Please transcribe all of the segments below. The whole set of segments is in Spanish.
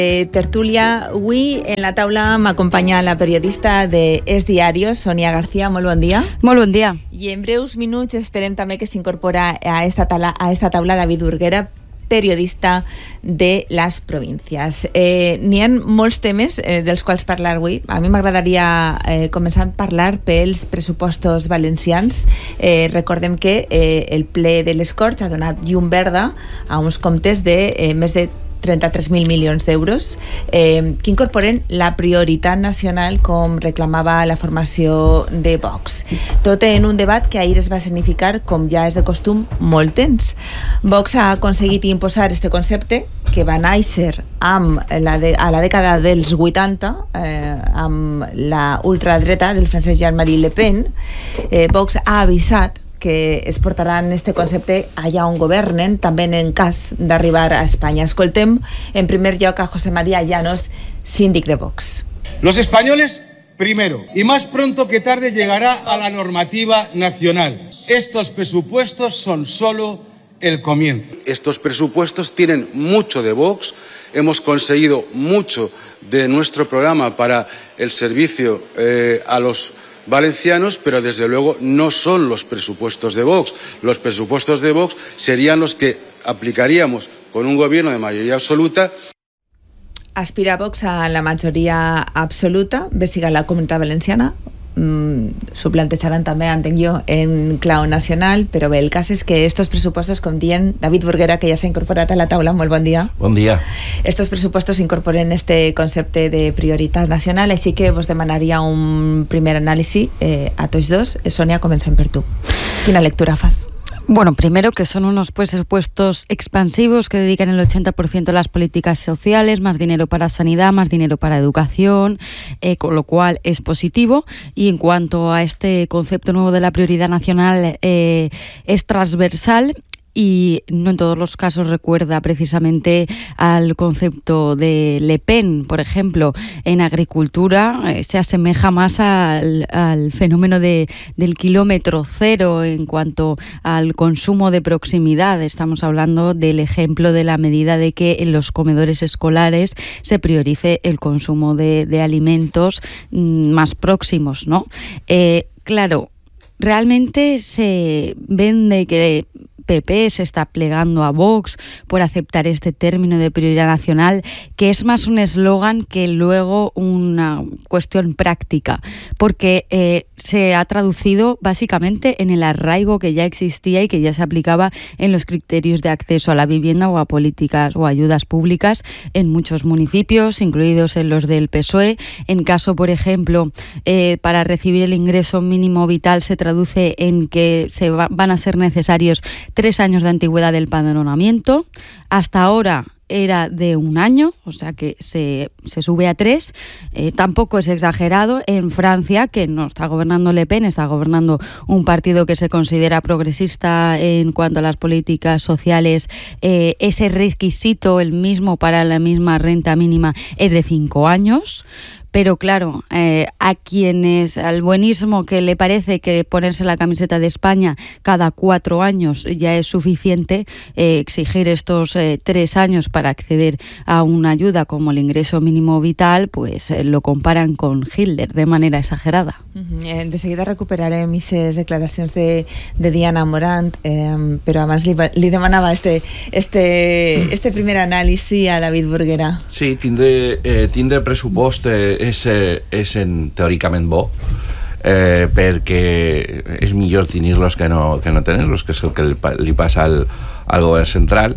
Tertúlia, avui en la taula m'acompanya la periodista de Es Diario, Sonia García. Molt bon dia. Molt bon dia. I en breus minuts esperem també que s'incorpora a esta taula David Burguera, periodista de les províncies. N'hi ha molts temes dels quals parlar avui. A mi m'agradaria començar a parlar pels pressupostos valencians. Recordem que el ple de les Corts ha donat llum verda a uns comptes de més de 33.000 milions d'euros que incorporen la prioritat nacional com reclamava la formació de Vox. Tot en un debat que ahir es va significar, com ja és de costum, molt temps. Vox ha aconseguit imposar este concepte que va néixer a la dècada dels 80 amb la ultradreta del francès Jean-Marie Le Pen. Vox ha avisat que es portaran este concepte allà on governen, també en cas d'arribar a Espanya. Escoltem en primer lloc a José María Llanos, síndic de Vox. Los españoles, primero, y más pronto que tarde llegará a la normativa nacional. Estos presupuestos son solo el comienzo. Estos presupuestos tienen mucho de Vox, hemos conseguido mucho de nuestro programa para el servicio a los valencianos, pero desde luego no son los presupuestos de Vox. Los presupuestos de Vox serían los que aplicaríamos con un gobierno de mayoría absoluta. Aspira Vox a la majoria absoluta, bé siga la Comunitat Valenciana. S'ho plantejaran també, entenc jo, en clau nacional, però bé, el cas és que estos pressupostos, com diuen David Burguera, que ja s'ha incorporat a la taula, molt bon dia. Bon dia. Estos pressupostos incorporen este concepte de prioritat nacional, així que vos demanaria un primer anàlisi a tots dos. Sonia, comencem per tu. Quina lectura fas? Bueno, primero que son unos presupuestos expansivos que dedican el 80% a las políticas sociales, más dinero para sanidad, más dinero para educación, con lo cual es positivo. Y en cuanto a este concepto nuevo de la prioridad nacional, es transversal y no en todos los casos recuerda precisamente al concepto de Le Pen. Por ejemplo, en agricultura se asemeja más al fenómeno del kilómetro cero en cuanto al consumo de proximidad. Estamos hablando del ejemplo de la medida de que en los comedores escolares se priorice el consumo de alimentos más próximos, ¿no? Claro, realmente se vende que PP se está plegando a Vox por aceptar este término de prioridad nacional, que es más un eslogan que luego una cuestión práctica, porque se ha traducido básicamente en el arraigo que ya existía y que ya se aplicaba en los criterios de acceso a la vivienda o a políticas o ayudas públicas en muchos municipios, incluidos en los del PSOE. En caso, por ejemplo, para recibir el ingreso mínimo vital se traduce en que van a ser necesarios 3 años de antigüedad del padronamiento. Hasta ahora era de 1 año, o sea que se sube a 3. Tampoco es exagerado. En Francia, que no está gobernando Le Pen, está gobernando un partido que se considera progresista en cuanto a las políticas sociales, ese requisito, el mismo para la misma renta mínima, es de 5 años. Pero claro, a quienes al buenismo que le parece que ponerse la camiseta de España cada 4 años ya es suficiente, exigir estos 3 años para acceder a una ayuda como el ingreso mínimo vital, pues lo comparan con Hitler de manera exagerada. De seguida recuperarem aquestes declaracions de Diana Morant, però abans li demanava este primer anàlisi a David Burguera. Sí, tindre pressupost és teòricament bo, perquè és millor tenir-los que no tenir-los, que és el que li passa al govern central.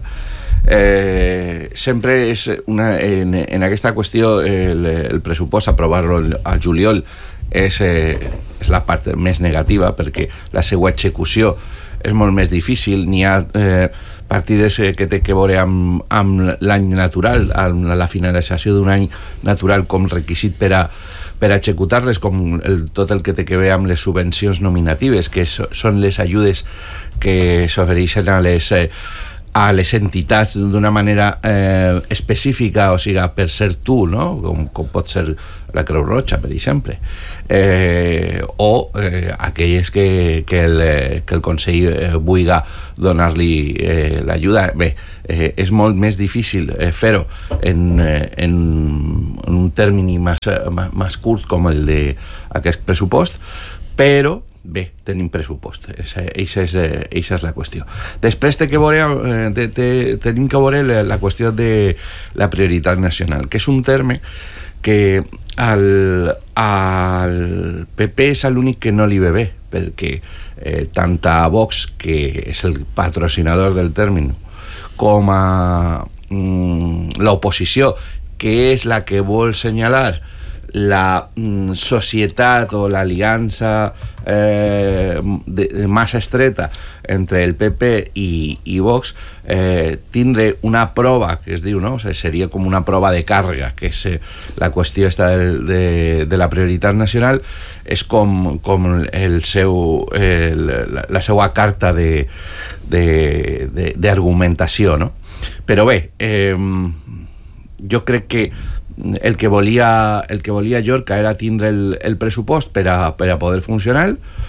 Sempre és en aquesta qüestió el pressupost, aprovar-lo al juliol, és la part més negativa, perquè la seva execució és molt més difícil. N'hi ha partides que té que veure amb l'any natural, amb la finalització d'un any natural com requisit per a executar-les, com tot el que té que veure amb les subvencions nominatives, que són les ajudes que s'ofereixen a a les entitats d'una manera específica, o sigui, per ser tu, no? Com pot ser la Creu Roja, per exemple, o aquelles que el Consell vulgui donar-li l'ajuda. Bé, és molt més difícil fer-ho en un termini més curt com el d'aquest pressupost, però bé, tenim pressupost. Eixa és la qüestió. Després tenim que veure la qüestió de la prioritat nacional, que és un terme que al PP és l'únic que no li ve bé, perquè tant a Vox, que és el patrocinador del terme, com a l'oposició, que és la que vol assenyalar la societat o l'aliança massa estreta entre el PP i Vox, tindre una prova que es diu, no? O sigui, seria com una prova de càrrega, que és la qüestió esta de la prioritat nacional, és com la seva carta d'argumentació, no? Però bé, jo crec que el que volia Llorca era tindre el pressupost per a poder funcionar,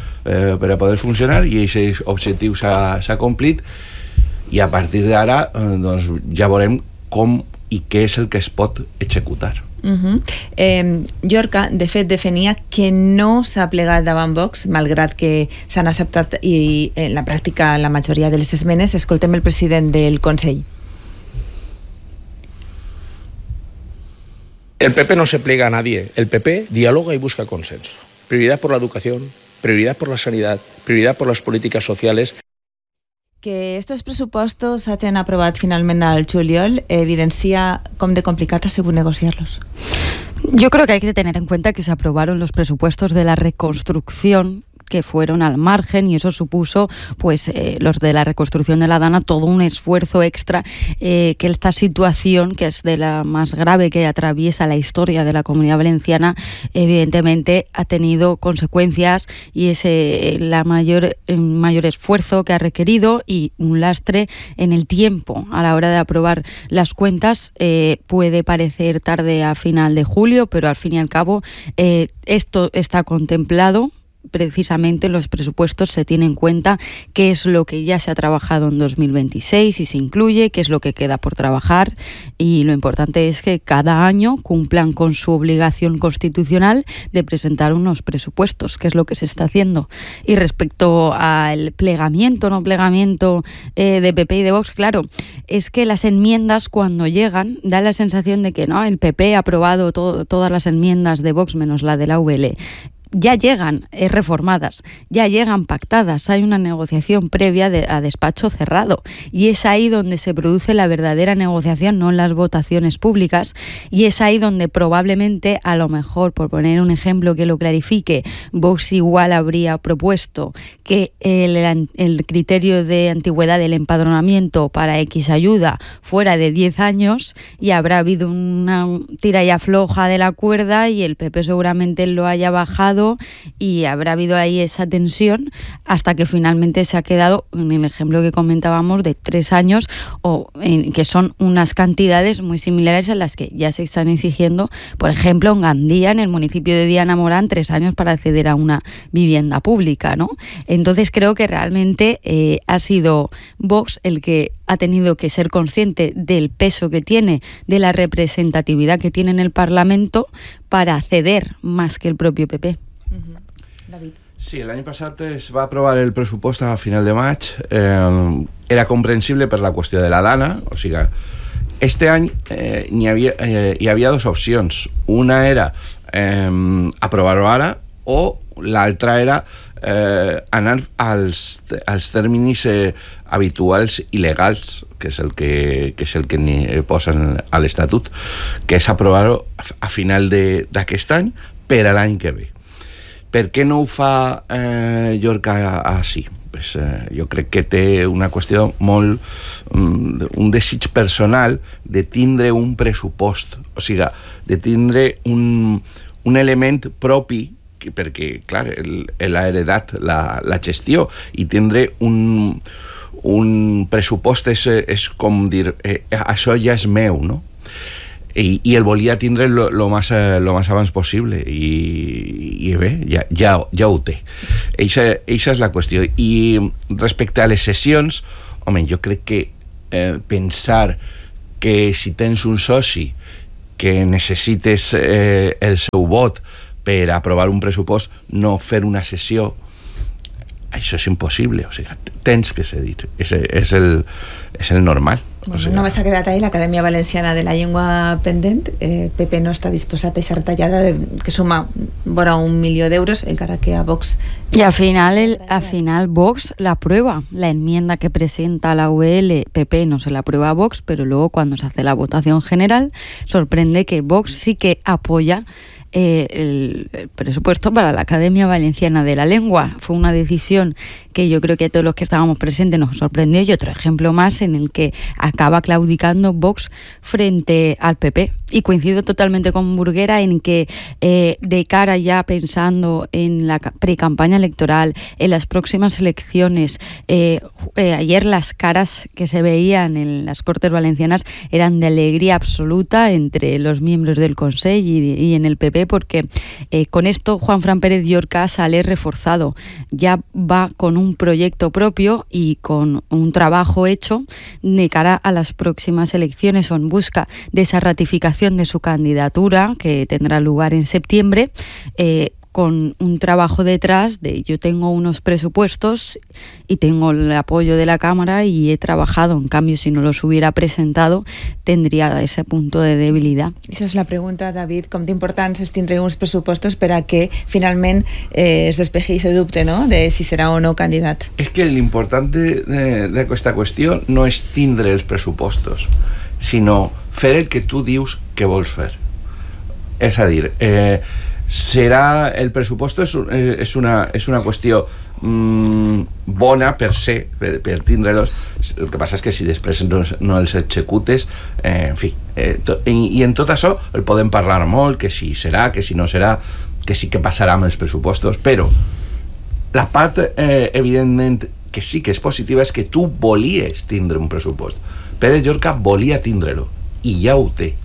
i aquest objectiu s'ha complit, i a partir d'ara doncs, ja veurem com i què és el que es pot executar. Llorca, de fet, defenia que no s'ha plegat davant Vox, malgrat que s'han acceptat i en la pràctica la majoria de les esmenes. Escoltem el president del Consell. El PP no se plega a nadie, el PP dialoga y busca consenso. Prioridad por la educación, prioridad por la sanidad, prioridad por las políticas sociales. Que estos pressupostos s'hagin aprovat finalment al juliol evidencia com de complicat ha sigut negociarlos. Yo creo que hay que tener en cuenta que se aprobaron los presupuestos de la reconstrucción, que fueron al margen, y eso supuso, pues, los de la reconstrucción de la Dana, todo un esfuerzo extra, que esta situación, que es de la más grave que atraviesa la historia de la Comunidad Valenciana, evidentemente ha tenido consecuencias, y es el mayor esfuerzo que ha requerido, y un lastre en el tiempo a la hora de aprobar las cuentas. Puede parecer tarde a final de julio, pero al fin y al cabo esto está contemplado. Precisamente los presupuestos se tiene en cuenta qué es lo que ya se ha trabajado en 2026 y se incluye, qué es lo que queda por trabajar, y lo importante es que cada año cumplan con su obligación constitucional de presentar unos presupuestos, que es lo que se está haciendo. Y respecto al plegamiento, no plegamiento de PP y de Vox, claro, es que las enmiendas cuando llegan da la sensación de que no, el PP ha aprobado todas las enmiendas de Vox menos la de la UVL. Ya llegan reformadas, ya llegan pactadas, hay una negociación previa a despacho cerrado, y es ahí donde se produce la verdadera negociación, no en las votaciones públicas, y es ahí donde probablemente, a lo mejor, por poner un ejemplo que lo clarifique, Vox igual habría propuesto que el criterio de antigüedad del empadronamiento para X ayuda fuera de 10 años, y habrá habido una tira y afloja de la cuerda, y el PP seguramente lo haya bajado, y habrá habido ahí esa tensión hasta que finalmente se ha quedado en el ejemplo que comentábamos de 3 años, que son unas cantidades muy similares a las que ya se están exigiendo, por ejemplo, en Gandía, en el municipio de Diana Morán, 3 años para acceder a una vivienda pública, ¿no? Entonces creo que realmente ha sido Vox el que ha tenido que ser consciente del peso que tiene, de la representatividad que tiene en el Parlamento, para ceder más que el propio PP. David. Sí, l'any passat es va aprovar el pressupost a final de maig. Era comprensible per la qüestió de la Dana, o sigui, este any hi havia dues opcions. Una era aprovar-ho ara, o l'altra era anar als terminis habituals i legals, que és el que posen a l'Estatut, que és aprovar-ho a final d'aquest any per a l'any que ve. Per què no ho fa Llorca així? Pues, jo crec que té una qüestió molt... un desig personal de tindre un pressupost, o sigui, de tindre un element propi, perquè, clar, l'ha heredat la gestió, i tindre un pressupost és com dir, això ja és meu, no? I el volia tindre lo més abans possible i bé, ja ho té. Eixa és la qüestió. I respecte a les sessions, home, jo crec que pensar que si tens un soci que necessites el seu vot per aprovar un pressupost, no fer una sessió, això és impossible, o sigui, tens que cedir, és el normal. Bueno, o sigui, només ha quedat ahí l'Acadèmia Valenciana de la Llengua pendent. PP no està disposat a aquesta retallada que suma vora 1 milió d'euros, encara que a Vox... Y al final Vox la aprueba. La enmienda que presenta la UL, PP no se la aprueba a Vox, pero luego cuando se hace la votación general, sorprende que Vox sí que apoya el presupuesto para la Academia Valenciana de la Lengua. Fue una decisión que yo creo que a todos los que estábamos presentes nos sorprendió, y otro ejemplo más en el que acaba claudicando Vox frente al PP. Y coincido totalmente con Burguera en que de cara ya pensando en la pre-campaña electoral, en las próximas elecciones, ayer las caras que se veían en las Cortes Valencianas eran de alegría absoluta entre los miembros del Consell y en el PP, porque con esto Juanfran Pérez Llorca sale reforzado, ya va con un proyecto propio y con un trabajo hecho de cara a las próximas elecciones, o en busca de esa ratificación de su candidatura que tendrá lugar en septiembre, con un trabajo detrás de yo tengo unos presupuestos y tengo el apoyo de la Cámara y he trabajado. En cambio, si no los hubiera presentado, tendría ese punto de debilidad. Esa és la pregunta, David, com d'importants és tindre uns pressupostos per a que finalment es despeji ese dubte, no?, de si serà o no candidat. És que l'important d'aquesta qüestió no és tindre els pressupostos, sinó fer el que tu dius que vols fer. És a dir, serà el pressupost és una qüestió bona per ser, per tindre-los. El que passa és que si després no els executes, en fi, i en tot això el podem parlar molt, que si serà, que si no serà, que sí que passarà amb els pressupostos, però la part evidentment que sí que és positiva és que tu volies tindre un pressupost. Pérez Llorca volia tindre-lo i ja ho té.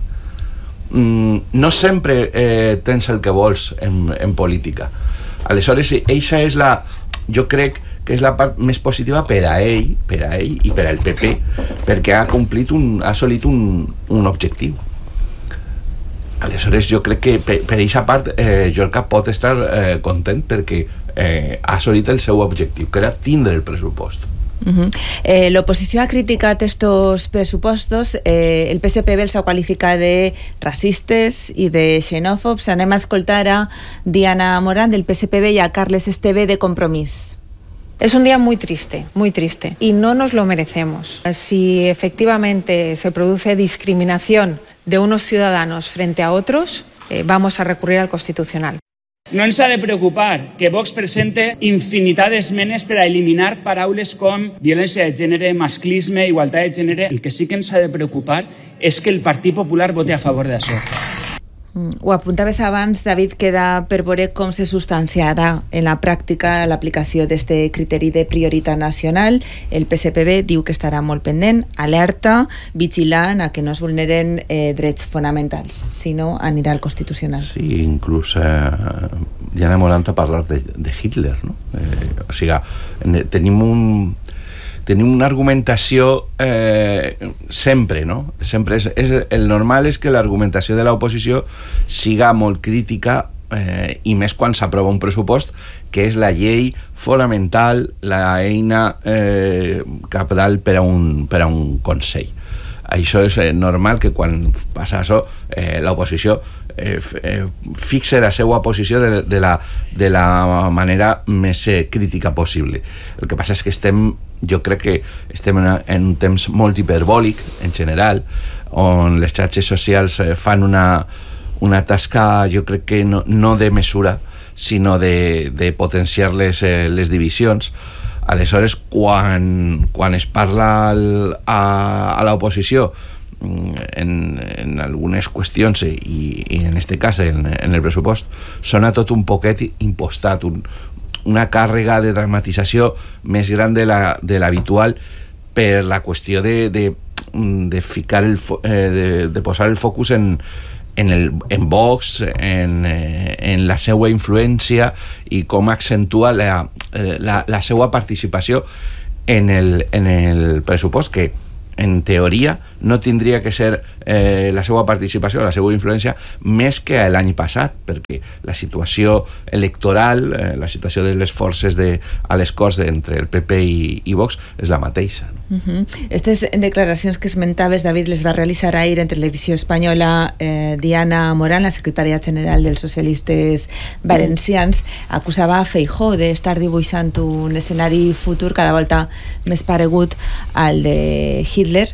No sempre tens el que vols en política. Aleshores, eixa és jo crec que és la part més positiva per a ell i per al PP, perquè ha assolit un objectiu. Aleshores, jo crec que per eixa part Llorca pot estar content perquè ha assolit el seu objectiu, que era tindre el pressupost. L'oposició ha criticat estos pressupostos, el PSPB els ha qualificat de racistes i de xenòfobs. Anem a escoltar a Diana Morán del PSPB y a Carles Esteve de Compromís. Es un día muy triste y no nos lo merecemos. Si efectivamente se produce discriminación de unos ciudadanos frente a otros, vamos a recurrir al Constitucional. No ens ha de preocupar que Vox presente infinitat d'esmenes per a eliminar paraules com violència de gènere, masclisme, igualtat de gènere. El que sí que ens ha de preocupar és que el Partit Popular vote a favor d'això. Ho apuntaves abans, David, queda per veure com se substanciarà en la pràctica l'aplicació d'aquest criteri de prioritat nacional. El PSPB diu que estarà molt pendent, alerta, vigilant a que no es vulneren drets fonamentals, si no anirà al Constitucional. Sí, inclús Diana Morán ha parlat de Hitler, no? O sigui, tenim una argumentació sempre, no? Sempre el normal és que l'argumentació de l'oposició siga molt crítica, i més quan s'aprova un pressupost, que és la llei fonamental, la eina cabdal per a un Consell. Això és normal que quan passa això l'oposició fixe la seva posició de la manera més crítica possible. El que passa és que jo crec que estem en un temps molt hiperbòlic en general, on les xarxes socials fan una tasca, jo crec que no de mesura, sinó de potenciar les divisions. Aleshores, quan es parla a l'oposició en algunes qüestions i en aquest cas en el pressupost, sona tot un poquet impostat, una càrrega de dramatització més gran de l'habitual per la qüestió de ficar de posar el focus en Vox, en la seva influència i com accentua la seva participació en el pressupost, que en teoria no tindria que ser la seva participació, la seva influència més que l'any passat, perquè la situació electoral, la situació de les forces a les Corts entre el PP i Vox és la mateixa. Aquestes declaracions que esmentaves, David, les va realitzar ahir en Televisió Espanyola Diana Morán, la secretària general dels socialistes valencians. Acusava a Feijóo d'estar dibuixant un escenari futur cada volta més paregut al de Hitler.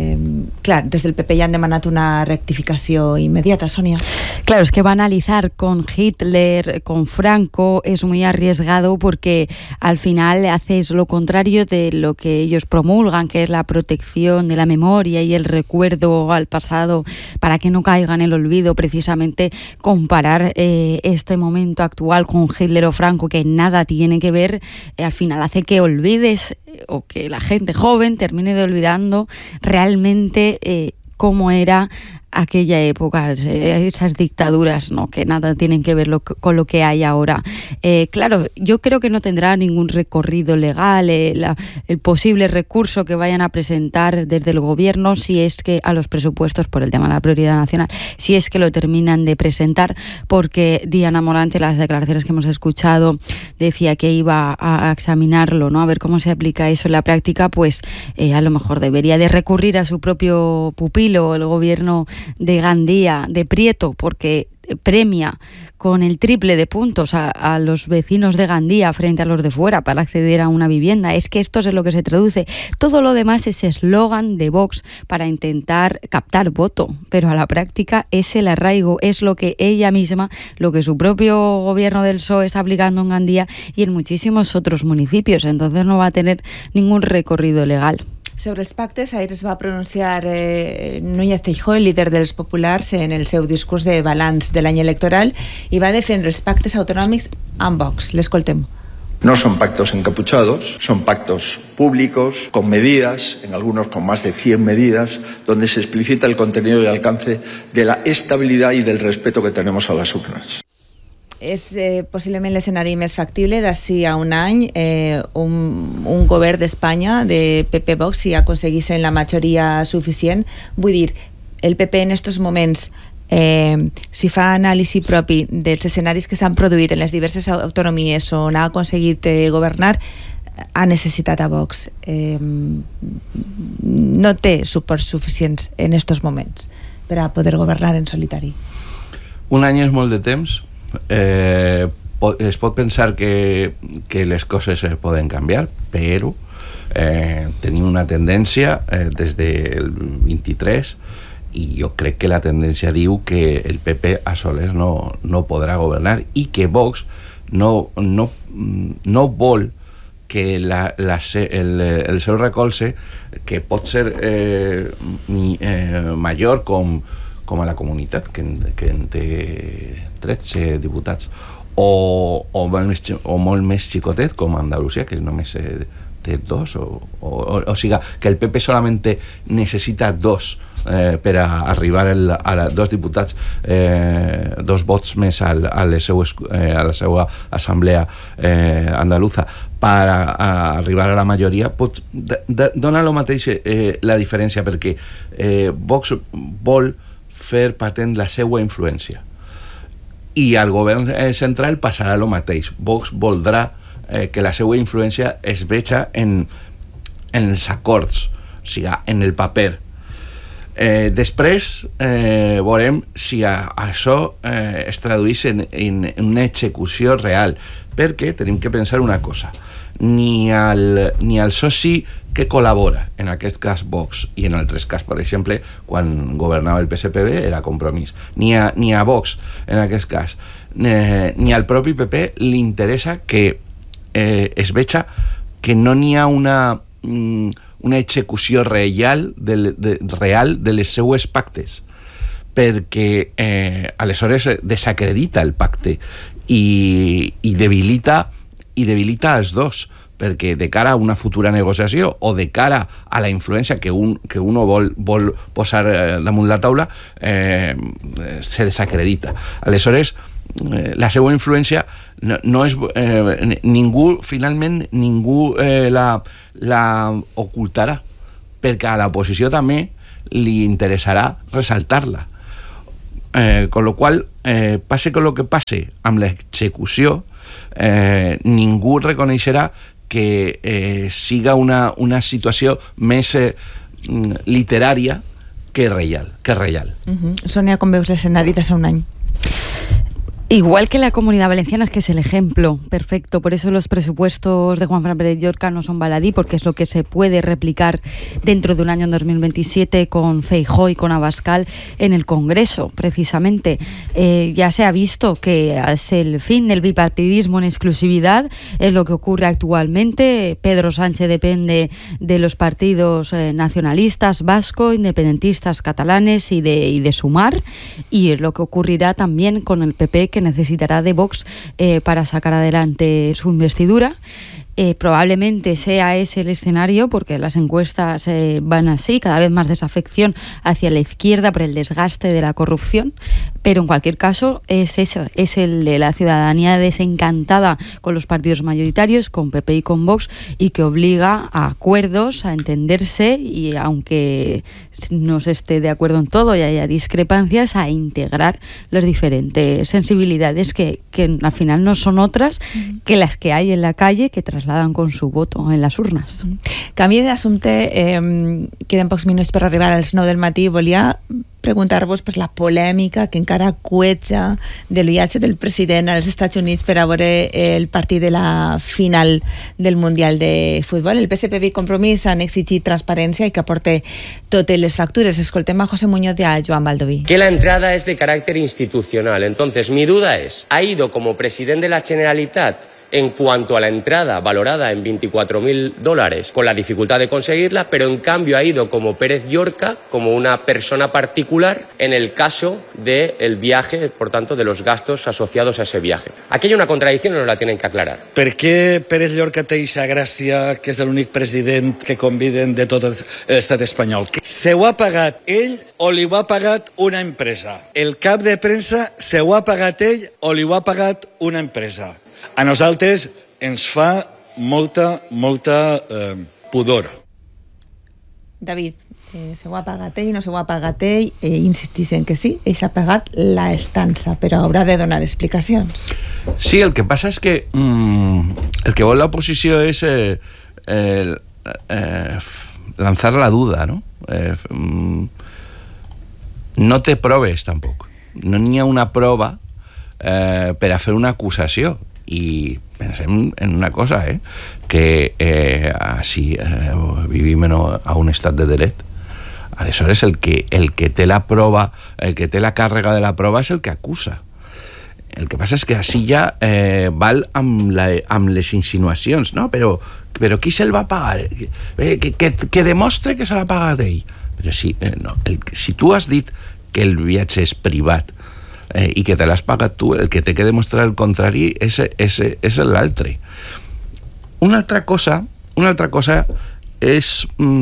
Clar, des del PP ya han demandado una rectificación inmediata, Sonia. Claro, es que banalizar con Hitler, con Franco, es muy arriesgado porque al final haces lo contrario de lo que ellos promulgan, que es la protección de la memoria y el recuerdo al pasado para que no caiga en el olvido. Precisamente comparar este momento actual con Hitler o Franco, que nada tiene que ver, al final hace que olvides o que la gente joven termine de olvidando realmente cómo era aquella época, esas dictaduras, ¿no?, que nada tienen que ver con lo que hay ahora. Claro, yo creo que no tendrá ningún recorrido legal el posible recurso que vayan a presentar desde el gobierno, si es que a los presupuestos por el tema de la prioridad nacional, si es que lo terminan de presentar, porque Diana Morán, las declaraciones que hemos escuchado, decía que iba a examinarlo, ¿no?, a ver cómo se aplica eso en la práctica. Pues a lo mejor debería de recurrir a su propio pupilo, el gobierno de Gandía, de Prieto, porque premia con el triple de puntos a los vecinos de Gandía frente a los de fuera para acceder a una vivienda. Es que esto es lo que se traduce. Todo lo demás es eslogan de Vox para intentar captar voto, pero a la práctica es el arraigo, es lo que ella misma, lo que su propio gobierno del PSOE está aplicando en Gandía y en muchísimos otros municipios. Entonces no va a tener ningún recorrido legal. Sobre els pactes, ahir es va pronunciar Núñez Feijóo, el líder dels populars, en el seu discurs de balanç de l'any electoral, i va defendre els pactes autonòmics amb Vox. L'escoltem. No son pactos encapuchados, son pactos públicos, con medidas, en algunos con más de 100 medidas, donde se explicita el contenido y el alcance de la estabilidad y del respeto que tenemos a las urnas. És possiblement l'escenari més factible d'ací a un any, un govern d'Espanya de PP-Vox, si aconseguissin la majoria suficient. Vull dir, el PP en aquests moments, si fa anàlisi propi dels escenaris que s'han produït en les diverses autonomies on ha aconseguit governar, ha necessitat a Vox. No té suports suficients en aquests moments per a poder governar en solitari. Un any és molt de temps. Es pot pensar que les coses es poden canviar, però tenim una tendència des del 23, i jo crec que la tendència diu que el PP a soles no podrà governar i que Vox no vol que el seu recolze, que pot ser major com a la comunitat, que en té 13 diputats, o molt més xicotet, com a Andalusia, que només té 2, o sigui, que el PP solament necessita 2 per a arribar a 2 diputats, 2 vots més a la seva assemblea andaluza per arribar a la majoria. Dona el mateix la diferència, perquè Vox vol fer patent la seva influència i al govern central passarà el mateix. Vox voldrà que la seva influència es veja en els acords, o sigui, en el paper. Després veurem si això es tradueix en una execució real, perquè tenim que pensar una cosa: ni el soci que col·labora, en aquest cas Vox, i en altres cas, per exemple, quan governava el PSPB era Compromís, ni a Vox, en aquest cas, ni al propi PP li interessa que es veja que no n'hi ha una execució real de les seues pactes, perquè aleshores desacredita el pacte i debilita i debilita els dos, perquè de cara a una futura negociació o de cara a la influència que uno vol posar damunt la taula, se desacredita. Aleshores, la seva influència no és... finalment ningú la ocultarà, perquè a l'oposició també li interessarà ressaltar-la. Con lo qual, passe con lo que passe amb l'execució, ningú reconeixerà que siga una situació més literària que real. Sònia, com veus l'escenari de un any? Igual que la Comunidad Valenciana, es que es el ejemplo perfecto. Por eso los presupuestos de Juanfran Pérez Llorca no son baladí, porque es lo que se puede replicar dentro de un año, en 2027, con Feijóo y con Abascal en el Congreso, precisamente. Ya se ha visto que es el fin del bipartidismo en exclusividad, es lo que ocurre actualmente. Pedro Sánchez depende de los partidos nacionalistas vasco, independentistas catalanes y de Sumar, y es lo que ocurrirá también con el PP, que necesitará de Vox para sacar adelante su investidura. Probablemente sea ese el escenario, porque las encuestas van así, cada vez más desafección hacia la izquierda por el desgaste de la corrupción, pero en cualquier caso es eso, es el de la ciudadanía desencantada con los partidos mayoritarios, con PP y con Vox, y que obliga a acuerdos, a entenderse, y aunque no se esté de acuerdo en todo y haya discrepancias, a integrar las diferentes sensibilidades que al final no son otras que las que hay en la calle, que trasladan con su voto en les urnes. Canvi d'assumpte, queden pocs minuts per arribar als 9 del matí. Volia preguntar-vos per la polèmica que encara cueja del viatge del president als Estats Units per a veure el partit de la final del Mundial de Futbol. El PSPV i Compromís han exigit transparència i que aporte totes les factures. Escoltem a José Muñoz i a Joan Baldoví. Que la entrada es de carácter institucional. Entonces, mi duda es, ¿ha ido como presidente de la Generalitat en cuanto a la entrada valorada en $24.000 con la dificultad de conseguirla, pero en cambio ha ido como Pérez Llorca, como una persona particular, en el caso del viaje, por tanto, de los gastos asociados a ese viaje? Aquí hay una contradicción y nos la tienen que aclarar. Per què Pérez Llorca té aquesta gràcia que és l'únic president que conviden de tot l'estat espanyol? Se ho ha pagat ell o li ho ha pagat una empresa? El cap de premsa se ho ha pagat ell o li ho ha pagat una empresa? A nosaltres ens fa molta pudor. David, se ho ha pagat ell, no se ho ha pagat ell, insistixen que sí, ell s'ha pagat la estança, però haurà de donar explicacions. Sí, el que passa és que el que vol l'oposició és lanzar la duda, ¿no? No té proves, tampoc. No n'hi ha una prova per a fer una acusació. I pensem en una cosa, que si vivim a un estat de dret, aleshores el que té la prova, el que té la càrrega de la prova és el que acusa. El que passa és que així ja val amb les insinuacions, no? Però qui se'l va pagar? Que demostre que se l'ha pagat ell. Però si tu has dit que el viatge és privat i que te l'has pagat tu, el que té que demostrar el contrari és l'altre. Una altra cosa és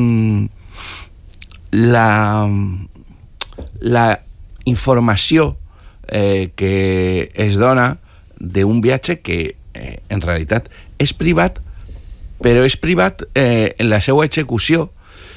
la informació que es dona d'un viatge que en realitat és privat, però és privat en la seva execució,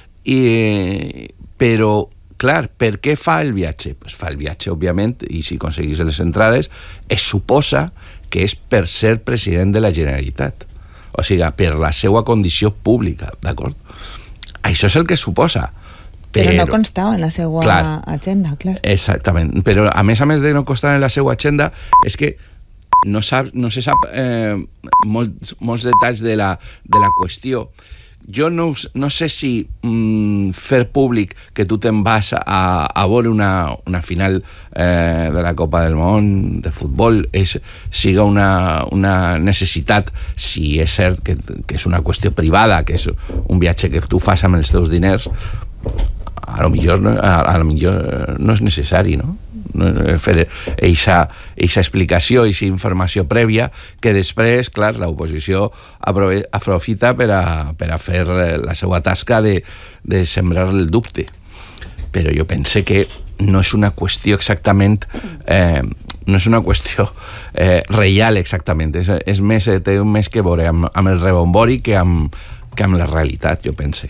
però clar, per què fa el viatge? Pues fa el viatge, òbviament, i si aconseguís les entrades, es suposa que és per ser president de la Generalitat. O sigui, per la seva condició pública, d'acord? Això és el que suposa. Però no constava en la seva agenda, clar. Exactament. Però, a més de no constar en la seva agenda, és que no se sap molts detalls de la qüestió. Jo no sé si fer públic que tu te'n vas a veure una final de la Copa del Món de futbol siga una necessitat, si és cert que és una qüestió privada, que és un viatge que tu fas amb els teus diners, a lo millor no és necessari, no? fer eixa explicació, eixa informació prèvia, que després, clar, l'oposició aprofita per a fer la seva tasca de sembrar el dubte. Però jo pense que no és una qüestió exactament... no és una qüestió real exactament, és més, té més que veure amb el rebombori que amb la realitat, jo pense.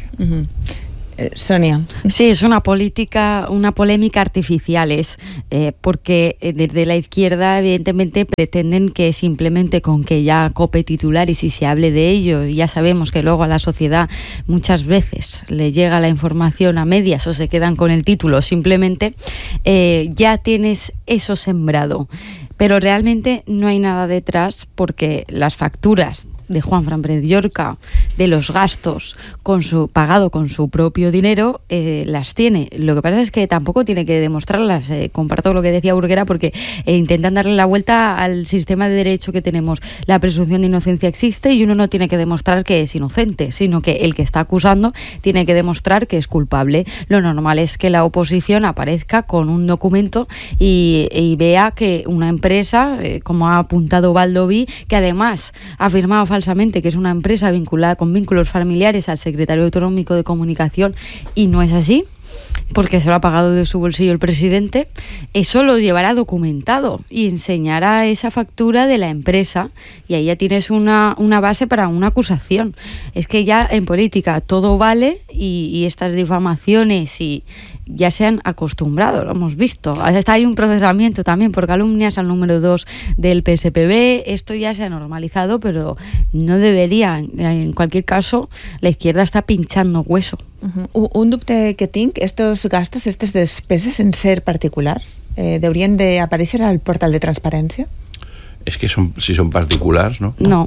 Sonia. Sí, es una polémica artificial, porque desde la izquierda evidentemente pretenden que simplemente con que ya cope titulares y se hable de ello, y ya sabemos que luego a la sociedad muchas veces le llega la información a medias o se quedan con el título, simplemente ya tienes eso sembrado, pero realmente no hay nada detrás, porque las facturas de Juanfran Pérez Llorca, de los gastos pagado con su propio dinero, las tiene. Lo que pasa es que tampoco tiene que demostrarlas. Comparto lo que decía Burguera, porque intentan darle la vuelta al sistema de derecho que tenemos. La presunción de inocencia existe y uno no tiene que demostrar que es inocente, sino que el que está acusando tiene que demostrar que es culpable. Lo normal es que la oposición aparezca con un documento y vea que una empresa, como ha apuntado Baldoví, que además ha firmado falsamente que es una empresa vinculada con vínculos familiares al secretario autonómico de Comunicación, y no es así, porque se lo ha pagado de su bolsillo el presidente. Eso lo llevará documentado y enseñará esa factura de la empresa, y ahí ya tienes una base para una acusación. Es que ya en política todo vale, y estas difamaciones ya se han acostumbrado, lo hemos visto. Hasta hay un procesamiento también por calumnias al número 2 del PSPB. Esto ya se ha normalizado, pero no debería. En cualquier caso, la izquierda está pinchando hueso. Un dubte que tinc, estos gastos, estas despeses en ser particulars, deurien d'aparèixer al portal de transparència? És que si són particulars, no? No.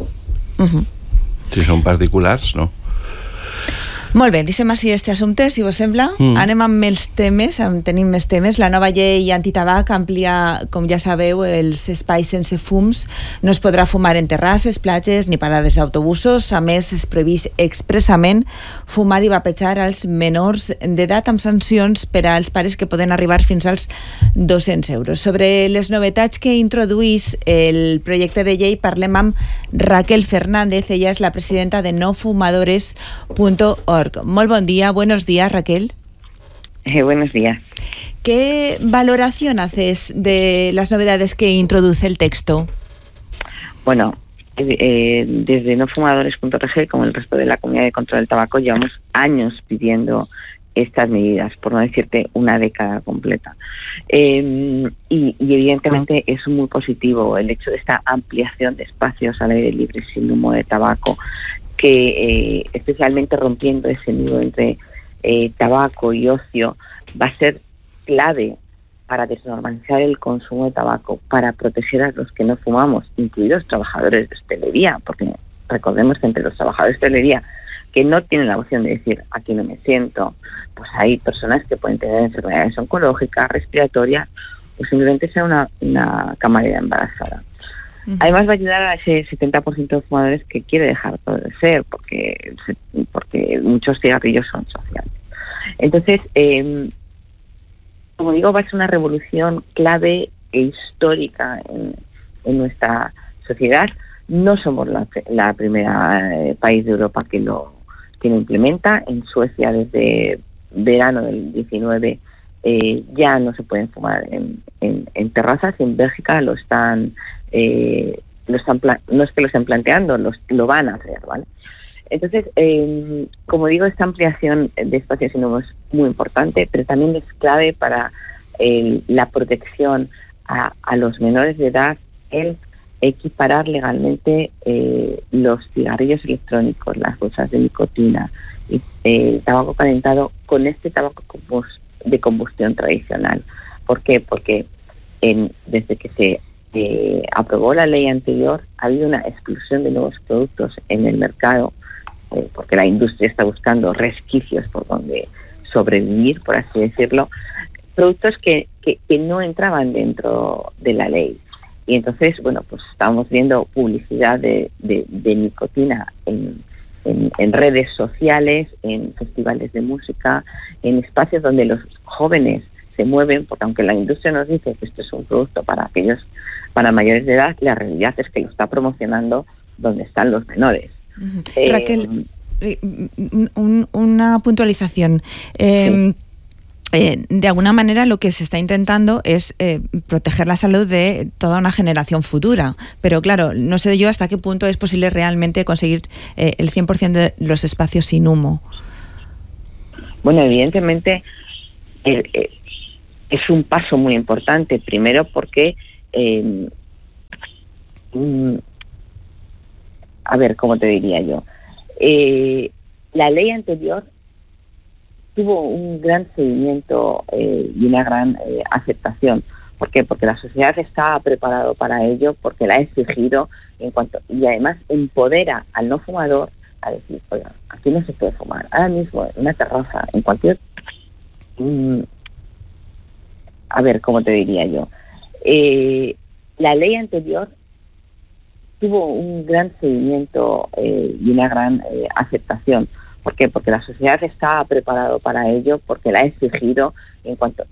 Si són particulars, no. Molt bé, deixem així este assumpte, si vos sembla. Anem amb els temes, tenim més temes. La nova llei antitabac amplia, com ja sabeu, els espais sense fums. No es podrà fumar en terrasses, platges ni parades d'autobusos. A més, es prohibeix expressament fumar i vapejar als menors d'edat, amb sancions per als pares que poden arribar fins als 200 euros. Sobre les novetats que introduís el projecte de llei parlem amb Raquel Fernández. Ella és la presidenta de nofumadores.org. Muy buen día, buenos días, Raquel. Buenos días. ¿Qué valoración haces de las novedades que introduce el texto? Bueno, desde nofumadores.org, como el resto de la comunidad de control del tabaco, llevamos años pidiendo estas medidas, por no decirte una década completa. Y evidentemente es muy positivo el hecho de esta ampliación de espacios al aire libre sin humo de tabaco, que especialmente rompiendo ese nudo entre tabaco y ocio, va a ser clave para desnormalizar el consumo de tabaco, para proteger a los que no fumamos, incluidos trabajadores de hostelería, porque recordemos que entre los trabajadores de hostelería que no tienen la opción de decir aquí no me siento, pues hay personas que pueden tener enfermedades oncológicas, respiratorias, o simplemente ser una camarera embarazada. Además va a ayudar a ese 70% de fumadores que quiere dejar todo de ser, porque muchos cigarrillos son sociales. Entonces, como digo, va a ser una revolución clave e histórica en nuestra sociedad. No somos la primera país de Europa que lo implementa. En Suecia, desde verano del 19, ya no se pueden fumar en terrazas. En Bélgica no es que lo estén planteando, lo van a hacer, ¿vale? Entonces, como digo, esta ampliación de espacios sin humo es muy importante, pero también es clave para la protección a los menores de edad, el equiparar legalmente los cigarrillos electrónicos, las bolsas de nicotina y el tabaco calentado con este tabaco de combustión tradicional. ¿Por qué? Porque desde que se aprobó la ley anterior ha habido una explosión de nuevos productos en el mercado, porque la industria está buscando resquicios por donde sobrevivir, por así decirlo, productos que no entraban dentro de la ley. Y entonces, bueno, pues estamos viendo publicidad de nicotina en redes sociales, en festivales de música, en espacios donde los jóvenes se mueven, porque aunque la industria nos dice que esto es un producto para mayores de edad, la realidad es que lo está promocionando donde están los menores. Raquel, una puntualización. Sí. De alguna manera lo que se está intentando es proteger la salud de toda una generación futura, pero claro, no sé yo hasta qué punto es posible realmente conseguir el 100% de los espacios sin humo. Bueno, evidentemente es un paso muy importante, primero porque a ver, ¿cómo te diría yo? La ley anterior tuvo un gran seguimiento y una gran aceptación. ¿Por qué? Porque la sociedad estaba preparada para ello, porque la ha exigido y además empodera al no fumador a decir, oiga, aquí no se puede fumar. Ahora mismo, en una terraza, en cualquier... a ver, ¿cómo te diría yo? La ley anterior tuvo un gran seguimiento y una gran aceptación. ¿Por qué? Porque la sociedad estaba preparada para ello, porque la ha exigido